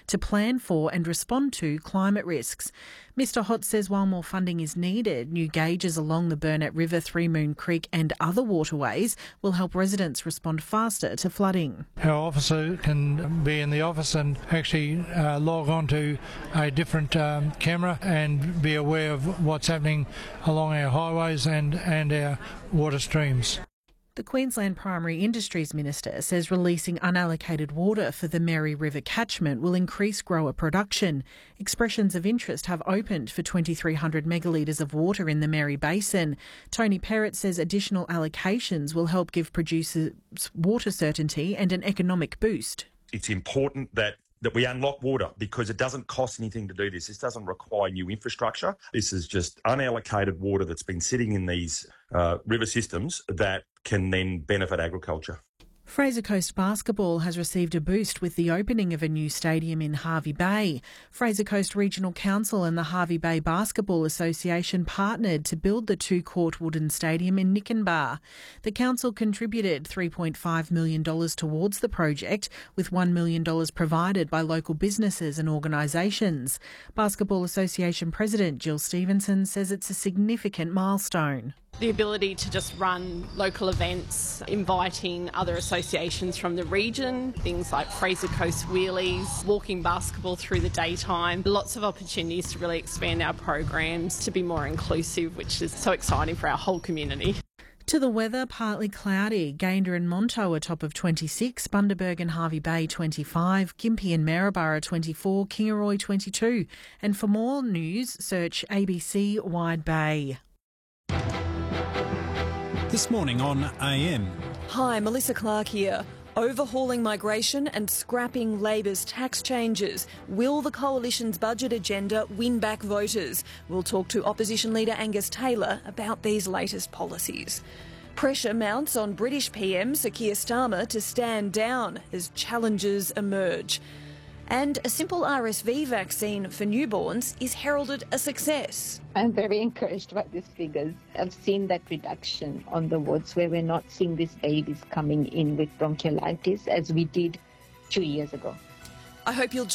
to plan for and respond to climate risks. Mr Hott says while more funding is needed, new gauges along the Burnett River, Three Moon Creek and other waterways will help residents respond faster to flooding. Our officer can be in the office and actually log on to a different camera and be aware of what's happening along our highways and our water streams. The Queensland Primary Industries Minister says releasing unallocated water for the Mary River catchment will increase grower production. Expressions of interest have opened for 2,300 megalitres of water in the Mary Basin. Tony Perrott says additional allocations will help give producers water certainty and an economic boost. It's important that we unlock water because it doesn't cost anything to do this. This doesn't require new infrastructure. This is just unallocated water that's been sitting in these river systems that can then benefit agriculture. Fraser Coast Basketball has received a boost with the opening of a new stadium in Hervey Bay. Fraser Coast Regional Council and the Hervey Bay Basketball Association partnered to build the two-court wooden stadium in Nikenbar. The council contributed $3.5 million towards the project, with $1 million provided by local businesses and organisations. Basketball Association President Jill Stevenson says it's a significant milestone. The ability to just run local events, inviting other associations from the region, things like Fraser Coast Wheelies, walking basketball through the daytime, lots of opportunities to really expand our programs to be more inclusive, which is so exciting for our whole community. To the weather, partly cloudy. Gayndah and Monto are top of 26, Bundaberg and Hervey Bay 25, Gympie and Maryborough 24, Kingaroy 22. And for more news, search ABC Wide Bay. This morning on AM. Hi, Melissa Clark here. Overhauling migration and scrapping Labor's tax changes. Will the Coalition's budget agenda win back voters? We'll talk to Opposition Leader Angus Taylor about these latest policies. Pressure mounts on British PM Sir Keir Starmer to stand down as challenges emerge. And a simple RSV vaccine for newborns is heralded a success. I'm very encouraged by these figures. I've seen that reduction on the wards where we're not seeing these babies coming in with bronchiolitis as we did 2 years ago. I hope you'll